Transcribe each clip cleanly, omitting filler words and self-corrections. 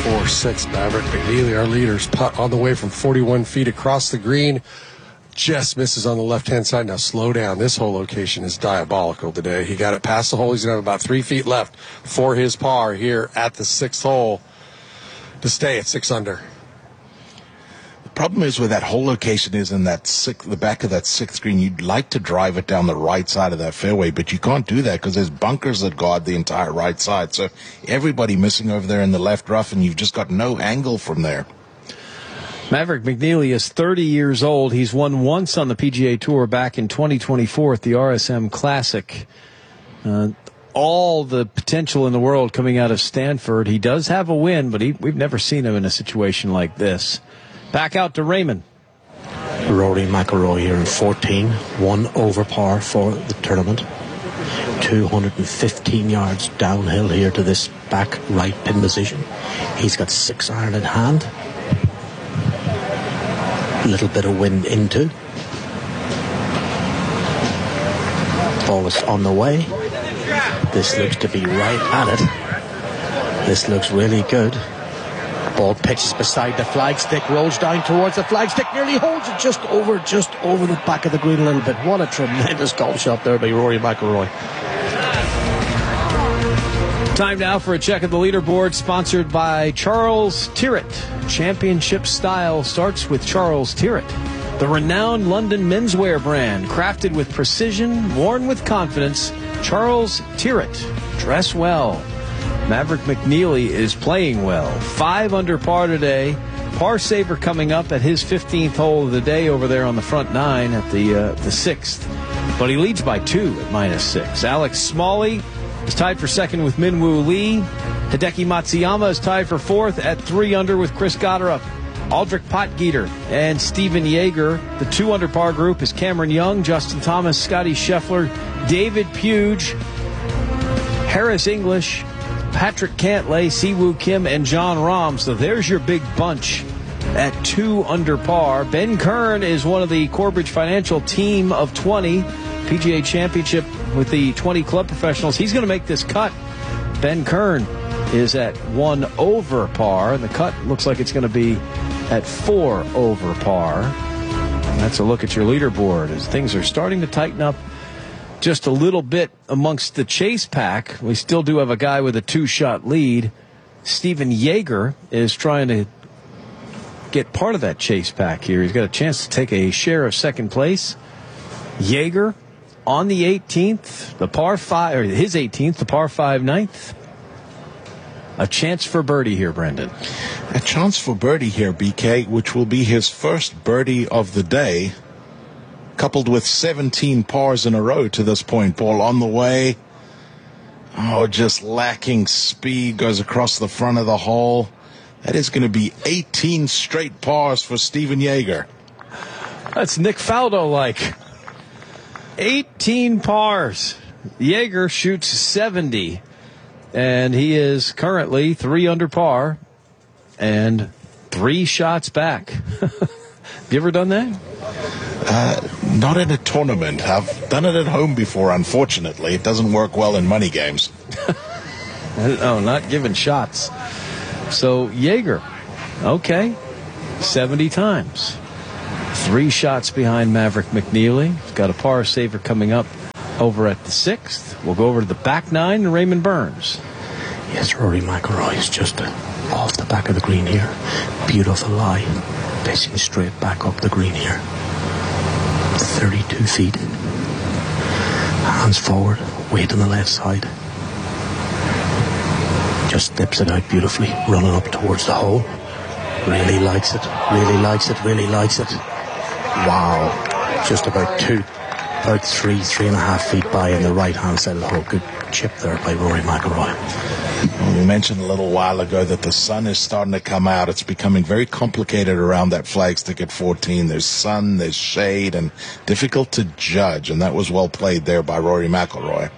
4-6. Maverick McNeely, our leader's putt on the way from 41 feet across the green. Just misses on the left-hand side. Now slow down. This whole location is diabolical today. He got it past the hole. He's going to have about 3 feet left for his par here at the 6th hole to stay at 6 under. Problem is with that whole location is in that the back of that 6th green. You'd like to drive it down the right side of that fairway, but you can't do that because there's bunkers that guard the entire right side. So everybody missing over there in the left rough, and you've just got no angle from there. Maverick McNeely is 30 years old. He's won once on the PGA Tour back in 2024 at the RSM Classic. All the potential in the world coming out of Stanford. He does have a win, but we've never seen him in a situation like this. Back out to Raymond. Rory McIlroy here in 14, 1 over par for the tournament. 215 yards downhill here to this back right pin position. He's got 6 iron in hand. A little bit of wind into. Ball is on the way. This looks to be right at it. This looks really good. Ball pitches beside the flagstick, rolls down towards the flagstick, nearly holds it just over the back of the green a little bit. What a tremendous golf shot there by Rory McIlroy. Time now for a check of the leaderboard, sponsored by Charles Tyrrell. Championship style starts with Charles Tyrrell, the renowned London menswear brand, crafted with precision, worn with confidence. Charles Tyrrell. Dress well. Maverick McNeely is playing well. 5 under par today. Par saver coming up at his 15th hole of the day over there on the front 9 at the 6th. But he leads by 2 at -6. Alex Smalley is tied for second with Minwoo Lee. Hideki Matsuyama is tied for 4th at 3 under with Chris Gotterup. Aldrich Potgieter and Steven Yeager. The 2 under par group is Cameron Young, Justin Thomas, Scotty Scheffler, David Puge, Harris English, Patrick Cantlay, Siwoo Kim, and John Rahm. So there's your big bunch at 2 under par. Ben Kern is one of the Corbridge Financial team of 20. PGA Championship with the 20 club professionals. He's going to make this cut. Ben Kern is at 1 over par, and the cut looks like it's going to be at 4 over par. And that's a look at your leaderboard as things are starting to tighten up just a little bit amongst the chase pack. We still do have a guy with a 2-shot lead. Steven Yeager is trying to get part of that chase pack here. He's got a chance to take a share of second place. Yeager on the 18th, the par 5, or his 18th, the par 5 9th. A chance for birdie here, Brendan. A chance for birdie here, BK, which will be his first birdie of the day, coupled with 17 pars in a row to this point. Ball on the way. Oh, just lacking speed. Goes across the front of the hole. That is going to be 18 straight pars for Steven Yeager. That's Nick Faldo-like. 18 pars. Yeager shoots 70. And he is currently 3 under par and 3 shots back. Have you ever done that? Not in a tournament. I've done it at home before, unfortunately. It doesn't work well in money games. No, not giving shots. So, Yeager, okay, 70 times. 3 shots behind Maverick McNeely. He's got a par saver coming up over at the 6th. We'll go over to the back 9 and Raymond Burns. Yes, Rory McIlroy is just off the back of the green here. Beautiful lie. Facing straight back up the green here. 32 feet. Hands forward. Weight on the left side. Just steps it out beautifully. Running up towards the hole. Really likes it. Really likes it. Really likes it. Wow. Just about 3.5 feet by in the right-hand side of the hole. Good chip there by Rory McIlroy. Well, we mentioned a little while ago that the sun is starting to come out. It's becoming very complicated around that flagstick at 14. There's sun, there's shade, and difficult to judge. And that was well played there by Rory McIlroy.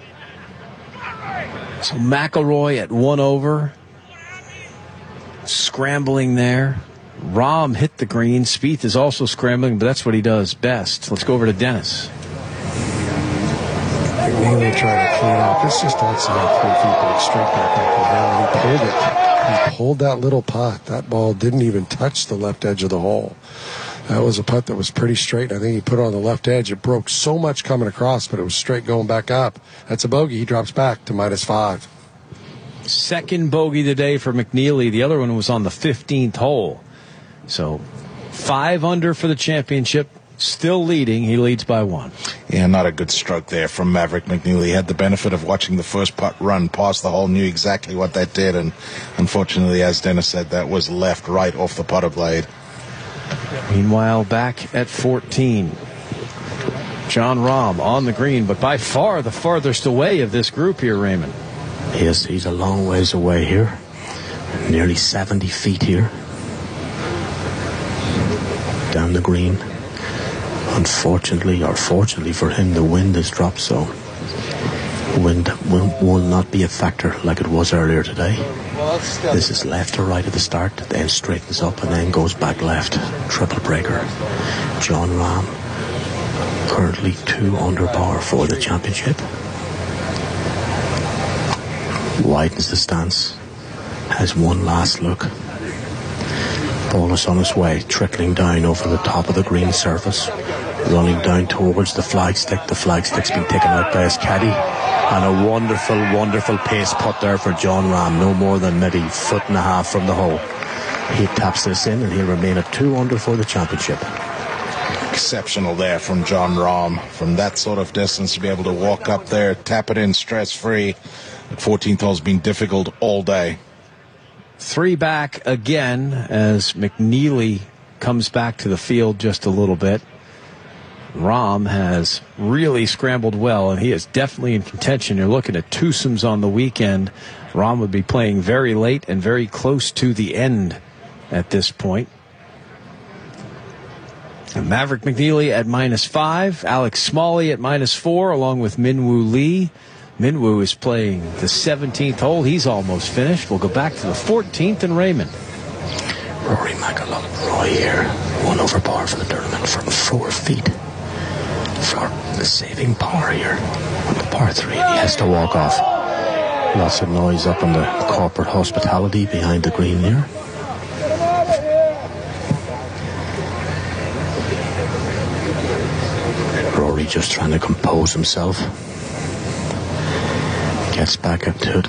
So McIlroy at 1 over. Scrambling there. Rahm hit the green. Spieth is also scrambling, but that's what he does best. Let's go over to Dennis. McNeely trying to clean up. It's just outside 3 feet, but it's straight back up the hill. He pulled it He pulled that little putt. That ball didn't even touch the left edge of the hole. That was a putt that was pretty straight. I think he put it on the left edge. It broke so much coming across, but it was straight going back up. That's a bogey. He drops back to -5. Second bogey today for McNeely. The other one was on the 15th hole. So 5 under for the championship. Still leading. He leads by 1. Yeah, not a good stroke there from Maverick McNeely. He had the benefit of watching the first putt run past the hole, knew exactly what that did, and unfortunately, as Dennis said, that was left right off the putter blade. Meanwhile, back at 14, Jon Rahm on the green, but by far the farthest away of this group here, Raymond. Yes, he's a long ways away here. Nearly 70 feet here. Down the green. Unfortunately, or fortunately for him, the wind has dropped, so wind will not be a factor like it was earlier today. This is left to right at the start, then straightens up and then goes back left. Triple breaker. Jon Rahm currently 2 under par for the championship. Widens the stance. Has one last look. Ball is on its way, trickling down over the top of the green surface, running down towards the flagstick. The flagstick's been taken out by his caddy. And a wonderful, wonderful pace putt there for Jon Rahm. No more than maybe 1.5 feet from the hole. He taps this in and he'll remain at 2 under for the championship. Exceptional there from Jon Rahm. From that sort of distance to be able to walk up there, tap it in stress-free. The 14th hole's been difficult all day. 3 back again as McNeely comes back to the field just a little bit. Rahm has really scrambled well, and he is definitely in contention. You're looking at twosomes on the weekend. Rahm would be playing very late and very close to the end at this point. And Maverick McNeely at -5. Alex Smalley at -4, along with Minwoo Lee. Minwoo is playing the 17th hole. He's almost finished. We'll go back to the 14th and Raymond. Rory McIlroy here. 1 over par for the tournament from 4 feet. For the saving par here on the par 3. He has to walk off. Lots of noise up on the corporate hospitality behind the green there. Rory just trying to compose himself. Gets back up to it.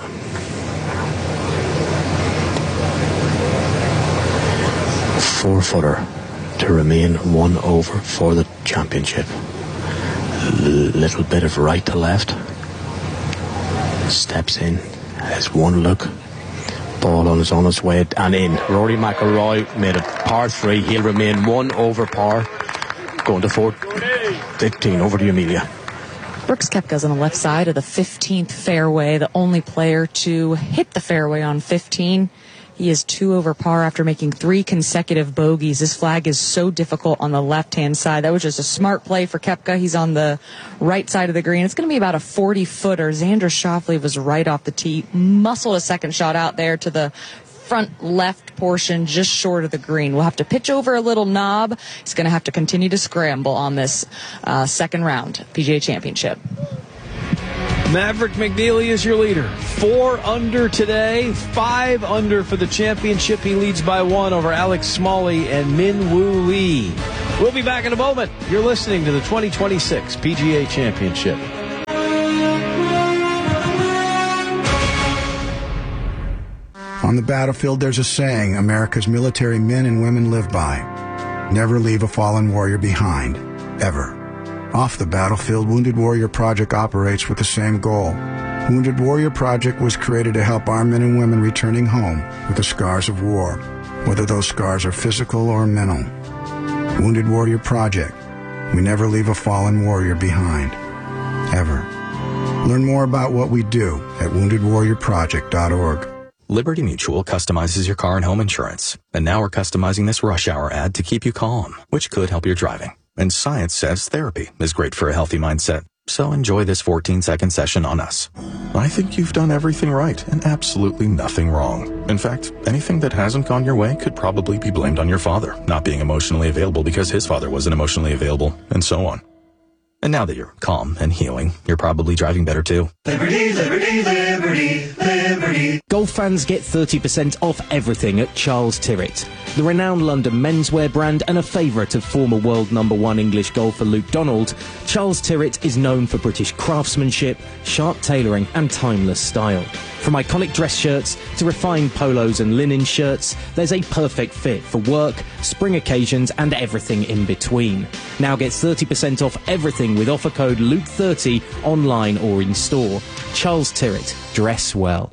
Four-footer to remain 1 over for the championship. Little bit of right to left. Steps in. Has 1 look. Ball on its way and in. Rory McIlroy made a par 3. He'll remain 1 over par. Going to 15. Over to you, Amelia. Brooks Koepka's on the left side of the 15th fairway, the only player to hit the fairway on 15. He is 2 over par after making 3 consecutive bogeys. This flag is so difficult on the left-hand side. That was just a smart play for Koepka. He's on the right side of the green. It's going to be about a 40-footer. Xander Schauffele was right off the tee, muscled a second shot out there to the front left portion, just short of the green. We'll have to pitch over a little knob. He's going to have to continue to scramble on this second round PGA Championship. Maverick McNeely is your leader. 4 under today, 5 under for the championship. He leads by 1 over Alex Smalley and Minwoo Lee. We'll be back in a moment. You're listening to the 2026 PGA Championship. On the battlefield, there's a saying America's military men and women live by. Never leave a fallen warrior behind, ever. Off the battlefield, Wounded Warrior Project operates with the same goal. Wounded Warrior Project was created to help our men and women returning home with the scars of war, whether those scars are physical or mental. Wounded Warrior Project. We never leave a fallen warrior behind, ever. Learn more about what we do at woundedwarriorproject.org. Liberty Mutual customizes your car and home insurance. And now we're customizing this rush hour ad to keep you calm, which could help your driving. And science says therapy is great for a healthy mindset. So enjoy this 14-second session on us. I think you've done everything right and absolutely nothing wrong. In fact, anything that hasn't gone your way could probably be blamed on your father not being emotionally available because his father wasn't emotionally available, and so on. And now that you're calm and healing, you're probably driving better too. Liberty, liberty, liberty, liberty. Golf fans get 30% off everything at Charles Tyrrett, the renowned London menswear brand and a favourite of former world #1 English golfer Luke Donald. Charles Tyrrett is known for British craftsmanship, sharp tailoring and timeless style. From iconic dress shirts to refined polos and linen shirts, there's a perfect fit for work, spring occasions and everything in between. Now get 30% off everything with offer code Luke30 online or in store. Charles Tyrrett, dress well.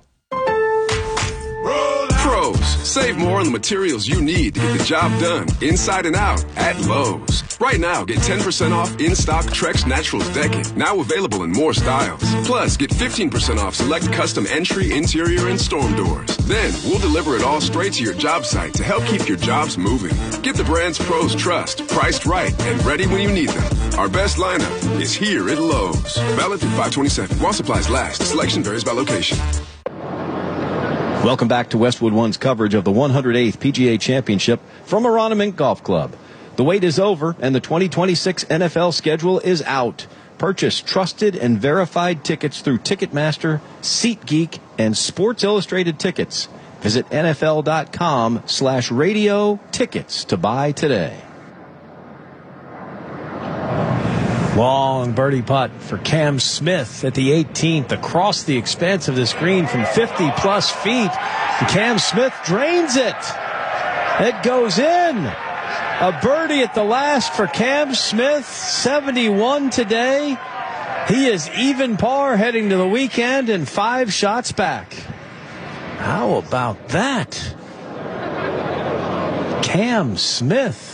Pros, save more on the materials you need to get the job done, inside and out, at Lowe's. Right now, get 10% off in-stock Trex Naturals decking, now available in more styles. Plus, get 15% off select custom entry, interior, and storm doors. Then, we'll deliver it all straight to your job site to help keep your jobs moving. Get the brands pros trust, priced right, and ready when you need them. Our best lineup is here at Lowe's. Valid through 5/27. While supplies last. Selection varies by location. Welcome back to Westwood One's coverage of the 108th PGA Championship from Aronimink Golf Club. The wait is over and the 2026 NFL schedule is out. Purchase trusted and verified tickets through Ticketmaster, SeatGeek, and Sports Illustrated Tickets. Visit NFL.com/radio tickets to buy today. Long birdie putt for Cam Smith at the 18th across the expanse of this green from 50-plus feet. And Cam Smith drains it. It goes in. A birdie at the last for Cam Smith, 71 today. He is even par heading to the weekend and 5 shots back. How about that? Cam Smith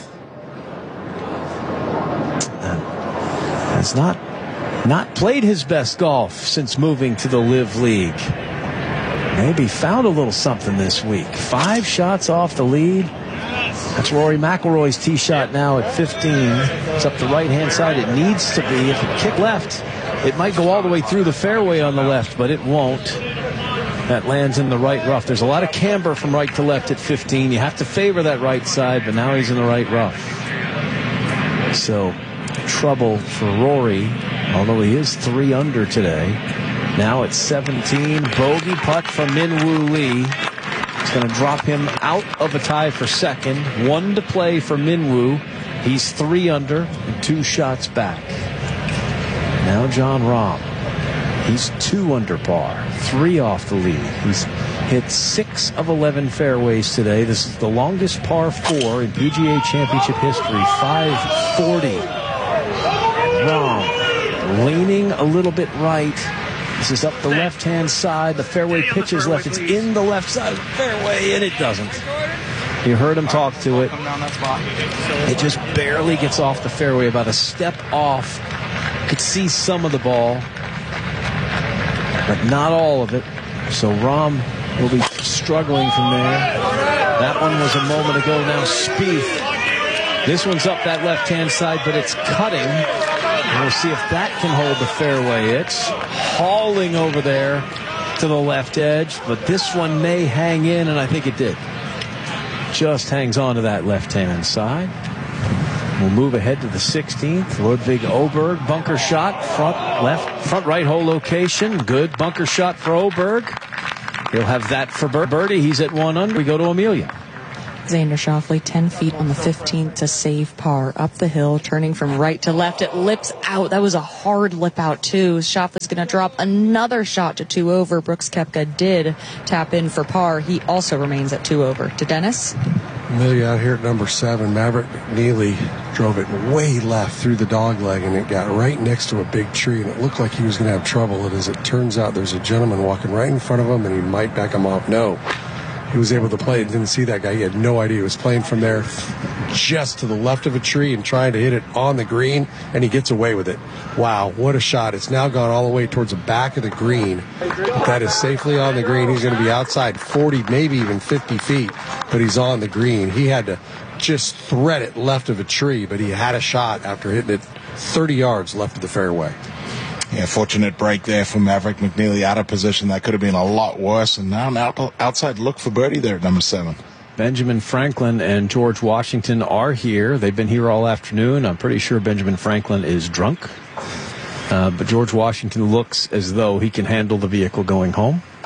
has not played his best golf since moving to the LIV League. Maybe found a little something this week. 5 shots off the lead. That's Rory McIlroy's tee shot now at 15. It's up the right-hand side. It needs to be. If it kick left, it might go all the way through the fairway on the left, but it won't. That lands in the right rough. There's a lot of camber from right to left at 15. You have to favor that right side, but now he's in the right rough. So, trouble for Rory, although he is 3 under today. Now at 17, bogey putt from Min Woo Lee. It's going to drop him out of a tie for second. 1 to play for Min Woo. He's 3 under and 2 shots back. Now Jon Rahm. He's 2 under par, 3 off the lead. He's hit 6 of 11 fairways today. This is the longest par 4 in PGA Championship history, 540. Rahm leaning a little bit right. This is up the left-hand side. The fairway pitches left. It's in the left side of the fairway, and it doesn't. You heard him talk to it. It just barely gets off the fairway, about a step off. Could see some of the ball, but not all of it. So Rahm will be struggling from there. That one was a moment ago. Now Spieth. This one's up that left-hand side, but it's cutting. We'll see if that can hold the fairway. It's hauling over there to the left edge, but this one may hang in, and I think it did. Just hangs on to that left-hand side. We'll move ahead to the 16th. Ludwig Oberg, bunker shot, front right hole location. Good bunker shot for Oberg. He'll have that for birdie. He's at 1 under. We go to Amelia. Xander Schauffele 10 feet on the 15th to save par. Up the hill, turning from right to left. It lips out. That was a hard lip out, too. Schauffele's going to drop another shot to 2 over. Brooks Koepka did tap in for par. He also remains at 2 over. To Dennis. Amelia out here at number 7. Maverick McNeely drove it way left through the dog leg, and it got right next to a big tree, and it looked like he was going to have trouble. And as it turns out, there's a gentleman walking right in front of him, and he might back him off. No. He was able to play it. Didn't see that guy. He had no idea. He was playing from there just to the left of a tree and trying to hit it on the green, and he gets away with it. Wow, what a shot. It's now gone all the way towards the back of the green. But that is safely on the green. He's going to be outside 40, maybe even 50 feet, but he's on the green. He had to just thread it left of a tree, but he had a shot after hitting it 30 yards left of the fairway. Yeah, fortunate break there for Maverick McNeely, out of position. That could have been a lot worse. And now an outside look for birdie there at number 7. Benjamin Franklin and George Washington are here. They've been here all afternoon. I'm pretty sure Benjamin Franklin is drunk. But George Washington looks as though he can handle the vehicle going home.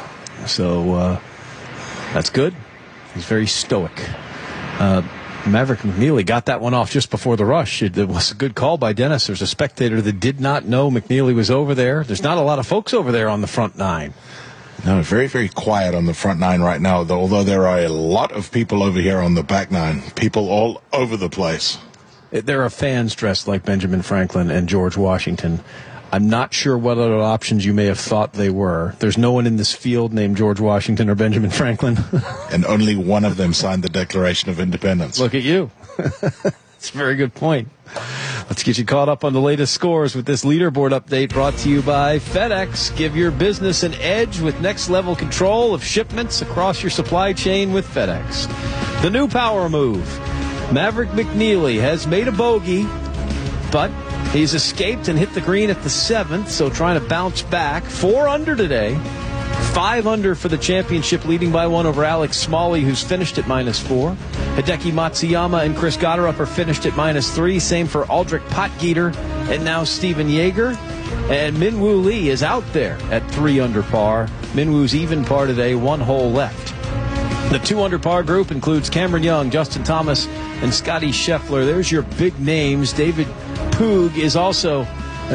So that's good. He's very stoic. Maverick McNeely got that one off just before the rush. It was a good call by Dennis. There's a spectator that did not know McNeely was over there. There's not a lot of folks over there on the front nine. No, very, very quiet on the front nine right now, although there are a lot of people over here on the back nine. People all over the place. There are fans dressed like Benjamin Franklin and George Washington. I'm not sure what other options you may have thought they were. There's no one in this field named George Washington or Benjamin Franklin. And only one of them signed the Declaration of Independence. Look at you. That's a very good point. Let's get you caught up on the latest scores with this leaderboard update brought to you by FedEx. Give your business an edge with next-level control of shipments across your supply chain with FedEx. The new power move. Maverick McNeely has made a bogey, but he's escaped and hit the green at the 7th, so trying to bounce back. 4 under today. 5 under for the championship, leading by 1 over Alex Smalley, who's finished at -4. Hideki Matsuyama and Chris Gotterup are finished at -3. Same for Aldrich Potgieter and now Steven Yeager. And Minwoo Lee is out there at 3 under par. Minwoo's even par today, 1 hole left. The 2 under par group includes Cameron Young, Justin Thomas, and Scotty Scheffler. There's your big names. David Puig is also...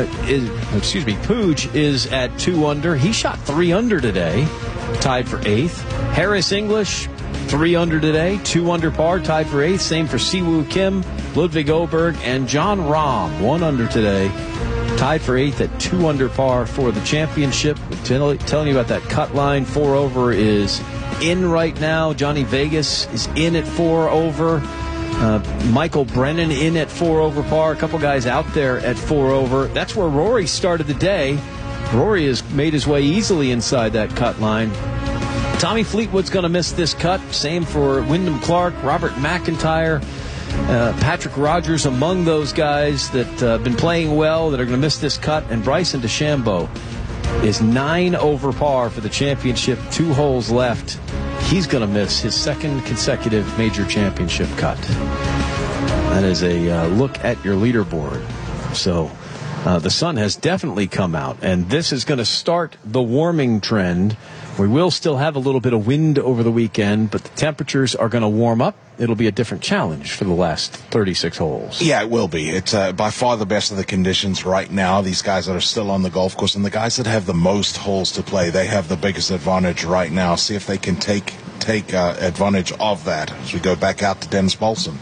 Puig is at 2 under. He shot 3 under today, tied for 8th. Harris English, 3 under today, 2 under par, tied for 8th. Same for Siwoo Kim, Ludwig Oberg, and John Rahm, 1 under today, tied for 8th at 2 under par for the championship. Telling you about that cut line. 4 over is in right now. Johnny Vegas is in at 4 over. Michael Brennan in at 4 over par. A couple guys out there at 4 over. That's where Rory started the day. Rory has made his way easily inside that cut line. Tommy Fleetwood's going to miss this cut. Same for Wyndham Clark, Robert McIntyre, Patrick Rogers among those guys that have been playing well that are going to miss this cut. And Bryson DeChambeau is 9 over par for the championship. 2 holes left. He's going to miss his 2nd consecutive major championship cut. That is a look at your leaderboard. So the sun has definitely come out, and this is going to start the warming trend. We will still have a little bit of wind over the weekend, but the temperatures are going to warm up. It'll be a different challenge for the last 36 holes. Yeah, it will be. It's by far the best of the conditions right now. These guys that are still on the golf course and the guys that have the most holes to play, they have the biggest advantage right now. See if they can take advantage of that as we go back out to Dennis Bolson.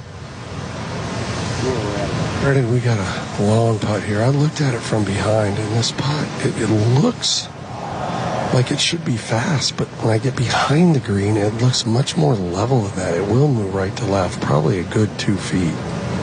Brendan, we got a long putt here. I looked at it from behind, and this putt, it looks like it should be fast, but when I get behind the green, it looks much more level than that. It will move right to left, probably a good 2 feet.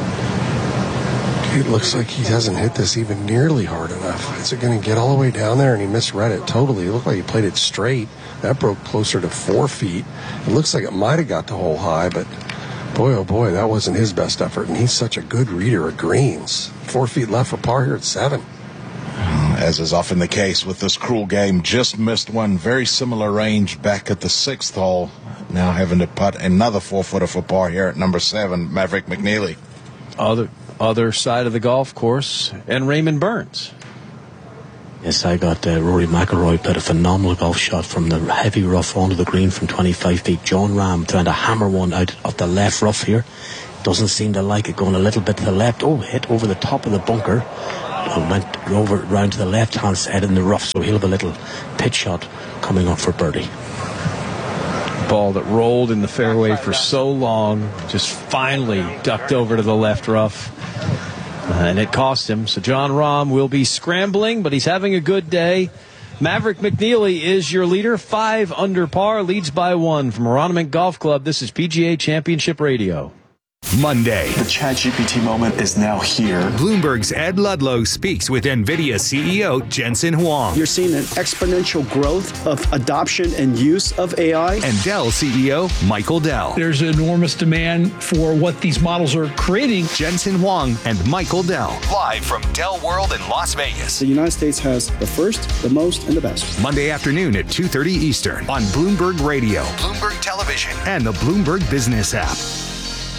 It looks like he hasn't hit this even nearly hard enough. Is it going to get all the way down there? And he misread it totally. It looked like he played it straight. That broke closer to 4 feet. It looks like it might have got the hole high, but boy, oh boy, that wasn't his best effort. And he's such a good reader of greens. 4 feet left for par here at 7. As is often the case with this cruel game, just missed one very similar range back at the 6th hole. Now having to putt another 4-footer for par here at number 7, Maverick McNeely. Other side of the golf course, and Raymond Burns. Yes, I got Rory McIlroy played a phenomenal golf shot from the heavy rough onto the green from 25 feet. John Rahm trying to hammer one out of the left rough here. Doesn't seem to like it, going a little bit to the left. Oh, hit over the top of the bunker. Went over round to the left-hand side in the rough, so he'll have a little pitch shot coming up for birdie. Ball that rolled in the fairway for so long, just finally ducked over to the left rough. And it cost him. So John Rahm will be scrambling, but he's having a good day. Maverick McNeely is your leader. 5 under par, leads by 1 from Aronimink Golf Club. This is PGA Championship Radio. Monday. The ChatGPT moment is now here. Bloomberg's Ed Ludlow speaks with NVIDIA CEO Jensen Huang. You're seeing an exponential growth of adoption and use of AI. And Dell CEO Michael Dell. There's enormous demand for what these models are creating. Jensen Huang and Michael Dell. Live from Dell World in Las Vegas. The United States has the first, the most, and the best. Monday afternoon at 2:30 Eastern on Bloomberg Radio, Bloomberg Television, and the Bloomberg Business app.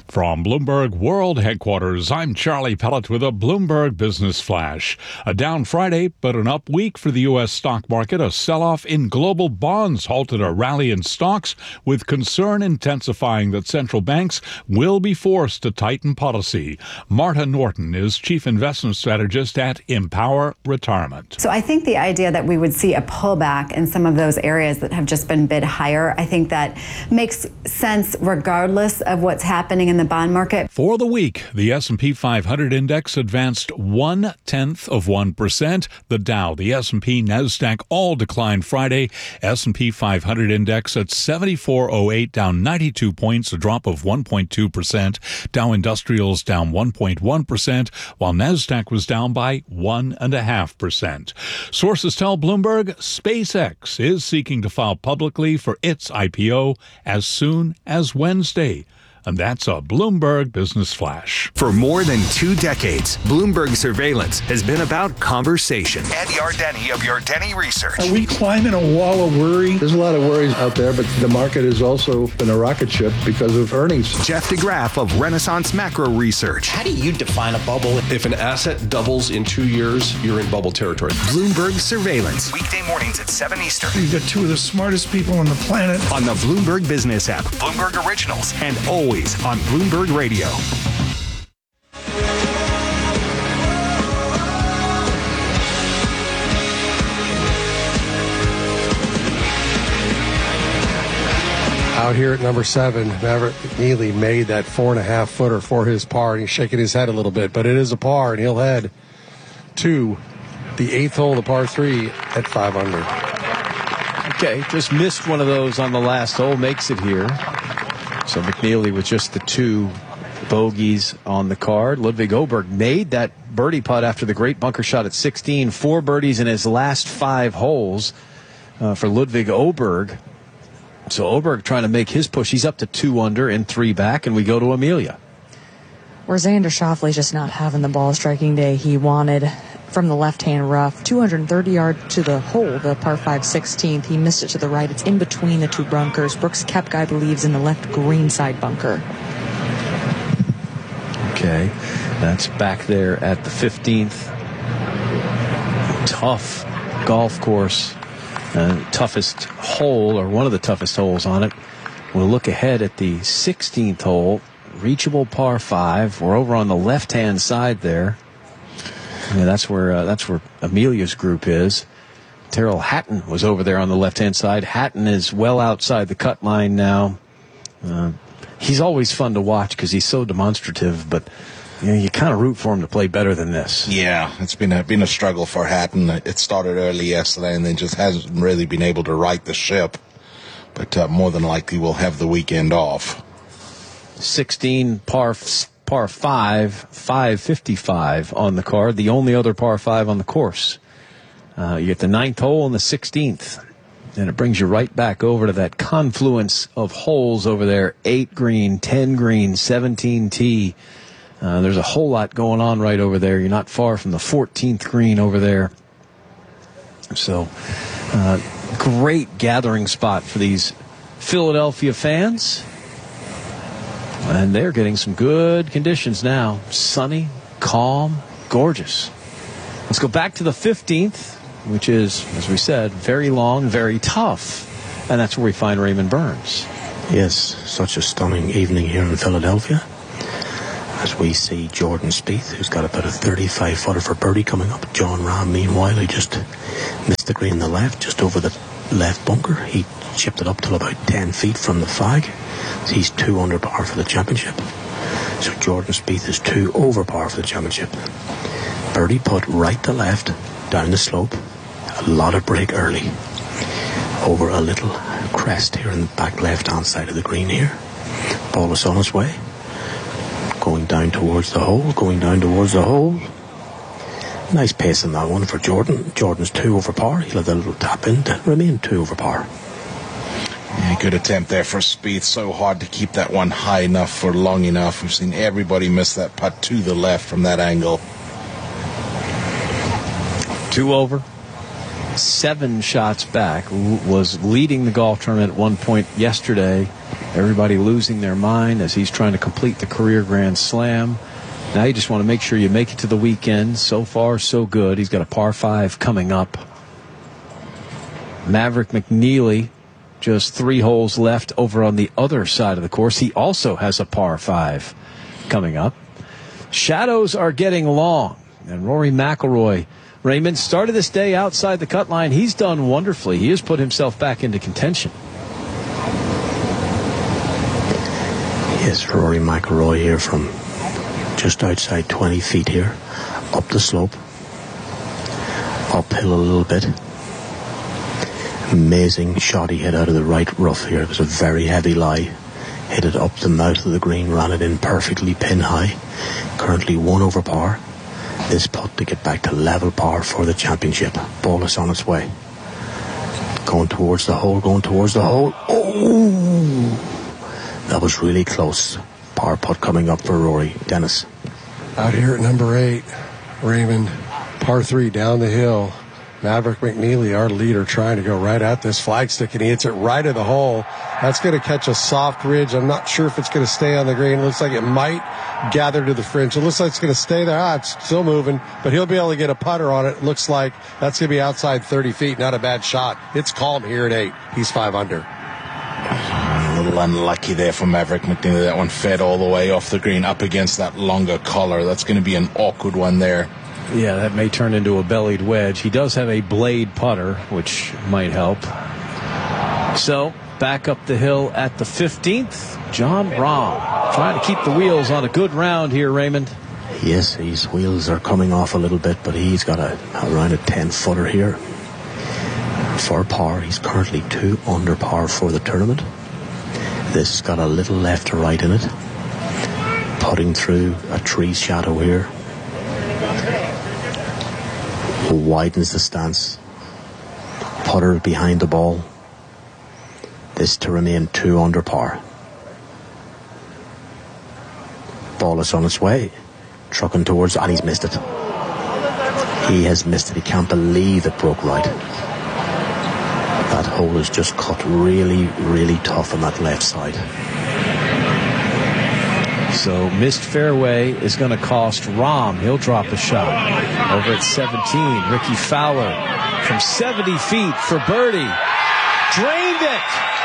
From Bloomberg World Headquarters, I'm Charlie Pellet with a Bloomberg Business Flash. A down Friday, but an up week for the U.S. stock market. A sell-off in global bonds halted a rally in stocks, with concern intensifying that central banks will be forced to tighten policy. Marta Norton is Chief Investment Strategist at Empower Retirement. So I think the idea that we would see a pullback in some of those areas that have just been bid higher, I think that makes sense regardless of what's happening in the bond market. For the week, the S&P 500 index advanced 0.1%. The Dow, the S&P, NASDAQ all declined Friday. S&P 500 index at 7408, down 92 points, a drop of 1.2%. Dow Industrials down 1.1%, while NASDAQ was down by 1.5%. Sources tell Bloomberg SpaceX is seeking to file publicly for its IPO as soon as Wednesday. And that's a Bloomberg Business Flash. For more than 2 decades, Bloomberg Surveillance has been about conversation. Ed Yardeni of Yardeni Research. Are we climbing a wall of worry? There's a lot of worries out there, but the market has also been a rocket ship because of earnings. Jeff DeGraff of Renaissance Macro Research. How do you define a bubble? If an asset doubles in 2 years, you're in bubble territory. Bloomberg Surveillance. Weekday mornings at 7 Eastern. You've got 2 of the smartest people on the planet. On the Bloomberg Business app, Bloomberg Originals, and always on Bloomberg Radio. Out here at number 7, Maverick McNeely made that 4.5 footer for his par, and he's shaking his head a little bit, but it is a par, and he'll head to the 8th hole, the par 3 at 5 under. Okay, just missed one of those on the last hole, makes it here. So McNeely with just the 2 bogeys on the card. Ludwig Åberg made that birdie putt after the great bunker shot at 16. 4 birdies in his last 5 holes for Ludwig Åberg. So Åberg trying to make his push. He's up to 2 under and 3 back, and we go to Amelia. Where Xander Schauffele's just not having the ball striking day he wanted from the left-hand rough. 230 yards to the hole, the par 5 16th. He missed it to the right. It's in between the 2 bunkers. Brooks Koepka, I believe, is in the left green side bunker. Okay, that's back there at the 15th. Tough golf course. Toughest hole, or one of the toughest holes on it. We'll look ahead at the 16th hole. Reachable par 5. We're over on the left-hand side there. Yeah, that's where Amelia's group is. Terrell Hatton was over there on the left-hand side. Hatton is well outside the cut line now. He's always fun to watch because he's so demonstrative, but you kind of root for him to play better than this. Yeah, it's been a struggle for Hatton. It started early yesterday and then just hasn't really been able to right the ship. But more than likely we'll have the weekend off. 16 par 5, 555 on the card. The only other par 5 on the course. You get the 9th hole and the 16th. And it brings you right back over to that confluence of holes over there. 8 green, 10 green, 17 tee. There's a whole lot going on right over there. You're not far from the 14th green over there. So, great gathering spot for these Philadelphia fans. And they're getting some good conditions now. Sunny, calm, gorgeous. Let's go back to the 15th, which is, as we said, very long, very tough. And that's where we find Raymond Burns. Yes, such a stunning evening here in Philadelphia. As we see Jordan Spieth, who's got about a 35-footer for birdie coming up. John Rahm, meanwhile, he just missed the green on the left, just over the left bunker. He chipped it up till about 10 feet from the flag. So he's 2 under par for the championship. So Jordan Spieth is 2 over par for the championship. Birdie putt right to left, down the slope. A lot of break early. Over a little crest here in the back left-hand side of the green here. Ball is on its way. Going down towards the hole, Nice pace in that one for Jordan. Jordan's 2 over par. He'll have a little tap in to remain 2 over par. Yeah, good attempt there for Spieth. So hard to keep that one high enough for long enough. We've seen everybody miss that putt to the left from that angle. 2 over. 7 shots back. Was leading the golf tournament at one point yesterday. Everybody losing their mind as he's trying to complete the career Grand Slam. Now you just want to make sure you make it to the weekend. So far, so good. He's got a par 5 coming up. Maverick McNeely, just 3 holes left over on the other side of the course. He also has a par 5 coming up. Shadows are getting long. And Rory McIlroy, Raymond, started this day outside the cut line. He's done wonderfully. He has put himself back into contention. Yes, Rory McIlroy here from just outside 20 feet here. Up the slope. Uphill a little bit. Amazing shot he hit out of the right rough here. It was a very heavy lie. Hit it up the mouth of the green, ran it in perfectly pin high. Currently 1 over par. This putt to get back to level par for the championship. Ball is on its way. Going towards the hole, Oh! That was really close. Par putt coming up for Rory. Dennis. Out here at number 8, Raymond, par 3 down the hill. Maverick McNeely, our leader, trying to go right at this flagstick, and he hits it right at the hole. That's going to catch a soft ridge. I'm not sure if it's going to stay on the green. It looks like it might gather to the fringe. It looks like it's going to stay there. It's still moving, but he'll be able to get a putter on it. Looks like that's going to be outside 30 feet. Not a bad shot. It's calm here at 8. He's 5 under. A little unlucky there for Maverick McNeely. That one fed all the way off the green up against that longer collar. That's going to be an awkward one there. Yeah, that may turn into a bellied wedge. He does have a blade putter, which might help. So, back up the hill at the 15th, Jon Rahm trying to keep the wheels on a good round here, Raymond. Yes, his wheels are coming off a little bit, but he's got around a 10-footer here. For par, he's currently 2 under par for the tournament. This has got a little left to right in it. Putting through a tree shadow here. Widens the stance. Putter behind the ball. This to remain 2 under par. Ball is on its way. Trucking towards, and he's missed it. He has missed it. He can't believe it broke right. That hole is just cut really, really tough on that left side. So missed fairway is going to cost Rahm. He'll drop a shot. Over at 17, Ricky Fowler from 70 feet for birdie. Drained it.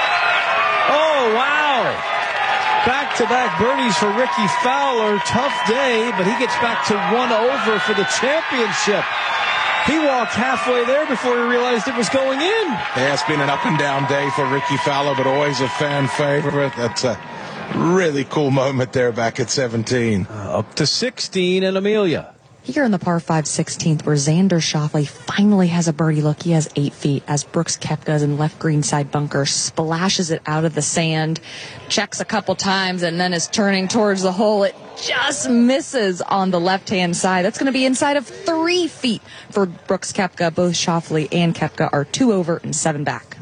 Oh, wow. Back-to-back birdies for Ricky Fowler. Tough day, but he gets back to 1 over for the championship. He walked halfway there before he realized it was going in. Yeah, it's been an up-and-down day for Ricky Fowler, but always a fan favorite. That's a really cool moment there back at 17. Up to 16 and Amelia. Here in the par 5 16th, where Xander Schauffele finally has a birdie look. He has 8 feet as Brooks Koepka's in left green side bunker, splashes it out of the sand, checks a couple times, and then is turning towards the hole. It just misses on the left-hand side. That's going to be inside of 3 feet for Brooks Koepka. Both Schauffele and Koepka are 2 over and 7 back.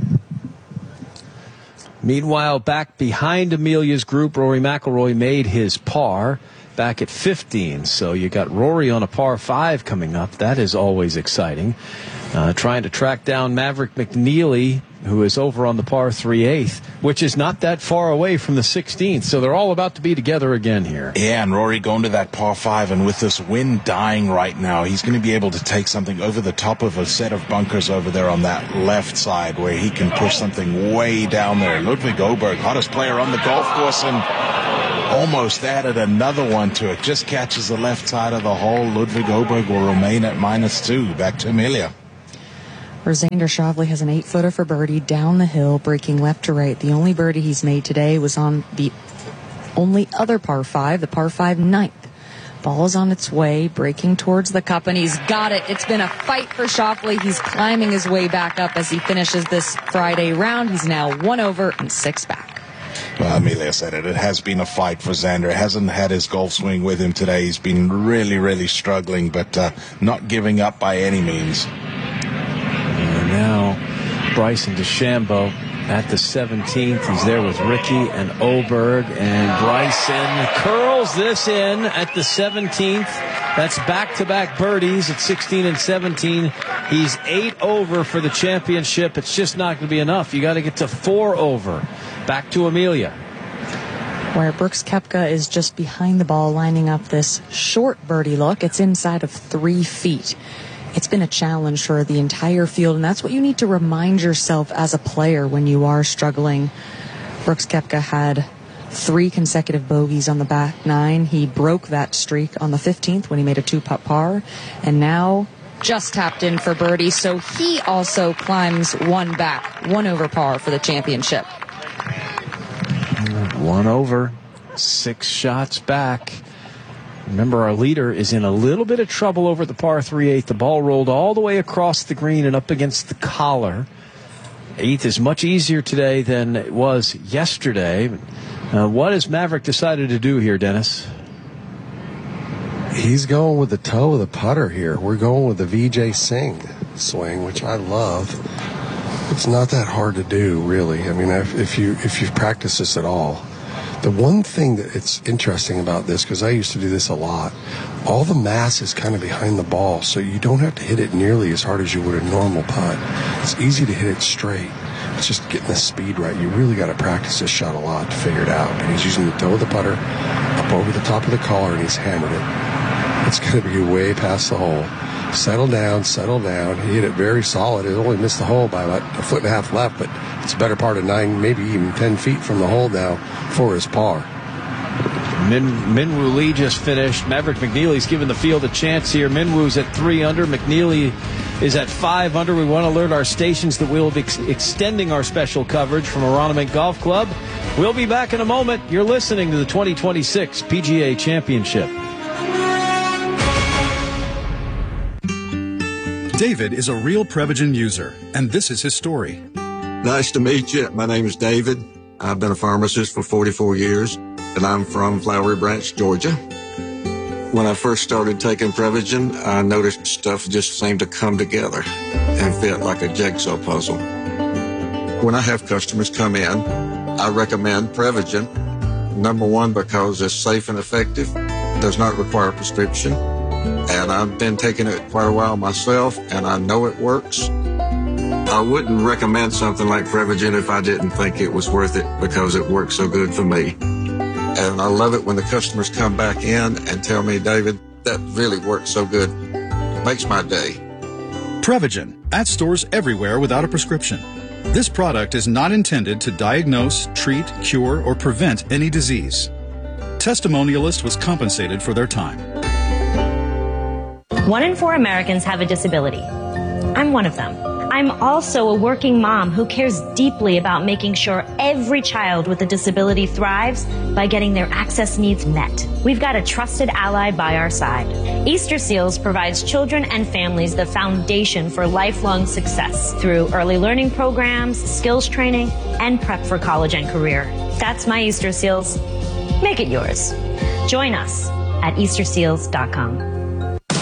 Meanwhile, back behind Amelia's group, Rory McIlroy made his par back at 15. So you got Rory on a par 5 coming up. That is always exciting. Trying to track down Maverick McNeely, who is over on the par 3/8, which is not that far away from the 16th. So they're all about to be together again here. Yeah, and Rory going to that par 5, and with this wind dying right now, he's going to be able to take something over the top of a set of bunkers over there on that left side where he can push something way down there. Ludwig Åberg, hottest player on the golf course, and almost added another one to it. Just catches the left side of the hole. Ludwig Åberg will remain at -2. Back to Amelia. Xander Schauffele has an 8-footer for birdie down the hill, breaking left to right. The only birdie he's made today was on the only other par 5, the par 5 9th. Ball is on its way, breaking towards the cup, and he's got it. It's been a fight for Schauffele. He's climbing his way back up as he finishes this Friday round. He's now 1 over and 6 back. Well, Amelia said it. It has been a fight for Xander. Hasn't had his golf swing with him today. He's been really, really struggling, but not giving up by any means. And now Bryson DeChambeau at the 17th. He's there with Ricky and Åberg, and Bryson curls this in at the 17th. That's back-to-back birdies at 16 and 17. He's 8 over for the championship. It's just not going to be enough. You got to get to 4 over. Back to Amelia. where Brooks Koepka is just behind the ball lining up this short birdie look. It's inside of 3 feet. It's been a challenge for the entire field, and that's what you need to remind yourself as a player when you are struggling. Brooks Koepka had 3 consecutive bogeys on the back 9. He broke that streak on the 15th when he made a 2-putt par, and now just tapped in for birdie, so he also climbs 1 back, 1 over par for the championship. 1 over, 6 shots back. Remember, our leader is in a little bit of trouble over the par 3/8. The ball rolled all the way across the green and up against the collar. 8th is much easier today than it was yesterday. What has Maverick decided to do here, Dennis? He's going with the toe of the putter here. We're going with the Vijay Singh swing, which I love. It's not that hard to do, really. I mean, if you've practiced this at all. The one thing that it's interesting about this, because I used to do this a lot, all the mass is kind of behind the ball, so you don't have to hit it nearly as hard as you would a normal putt. It's easy to hit it straight. It's just getting the speed right. You really got to practice this shot a lot to figure it out. And he's using the toe of the putter up over the top of the collar, and he's hammered it. It's going to be way past the hole. Settle down, settle down. He hit it very solid. It only missed the hole by about 1.5 feet left, but it's a better part of 9, maybe even 10 feet from the hole now for his par. Minwoo Lee just finished. Maverick McNeely's giving the field a chance here. Minwoo's at 3 under. McNeely is at 5 under. We want to alert our stations that we'll be extending our special coverage from Aronimink Golf Club. We'll be back in a moment. You're listening to the 2026 PGA Championship. David is a real Prevagen user, and this is his story. Nice to meet you. My name is David. I've been a pharmacist for 44 years, and I'm from Flowery Branch, Georgia. When I first started taking Prevagen, I noticed stuff just seemed to come together and fit like a jigsaw puzzle. When I have customers come in, I recommend Prevagen. Number one, because it's safe and effective, does not require a prescription. And I've been taking it quite a while myself, and I know it works. I wouldn't recommend something like Prevagen if I didn't think it was worth it because it works so good for me. And I love it when the customers come back in and tell me, David, that really works so good. It makes my day. Prevagen, at stores everywhere without a prescription. This product is not intended to diagnose, treat, cure, or prevent any disease. Testimonialist was compensated for their time. 1 in 4 Americans have a disability. I'm one of them. I'm also a working mom who cares deeply about making sure every child with a disability thrives by getting their access needs met. We've got a trusted ally by our side. Easter Seals provides children and families the foundation for lifelong success through early learning programs, skills training, and prep for college and career. That's my Easter Seals. Make it yours. Join us at easterseals.com.